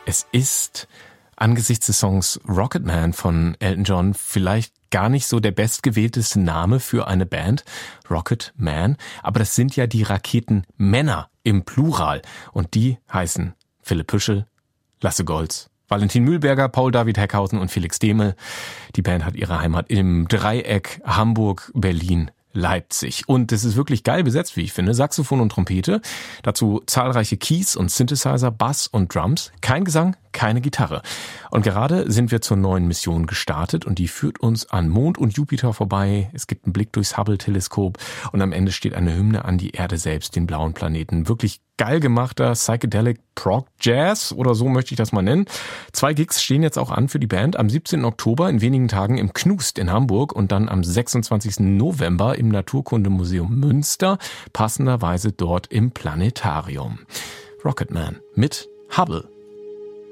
Es ist angesichts des Songs Rocket Man von Elton John vielleicht gar nicht so der bestgewählteste Name für eine Band, Rocket Man, aber das sind ja die Raketenmänner im Plural und die heißen Philipp Püschel, Lasse Golz, Valentin Mühlberger, Paul David Heckhausen und Felix Demel. Die Band hat ihre Heimat im Dreieck Hamburg, Berlin, Leipzig. Und es ist wirklich geil besetzt, wie ich finde. Saxophon und Trompete, dazu zahlreiche Keys und Synthesizer, Bass und Drums. Kein Gesang, keine Gitarre. Und gerade sind wir zur neuen Mission gestartet und die führt uns an Mond und Jupiter vorbei. Es gibt einen Blick durchs Hubble-Teleskop und am Ende steht eine Hymne an die Erde selbst, den blauen Planeten. Wirklich geil gemachter Psychedelic Prog Jazz oder so möchte ich das mal nennen. 2 Gigs stehen jetzt auch an für die Band. Am 17. Oktober in wenigen Tagen im Knust in Hamburg und dann am 26. November im Naturkundemuseum Münster, passenderweise dort im Planetarium. Rocket Man mit Hubble.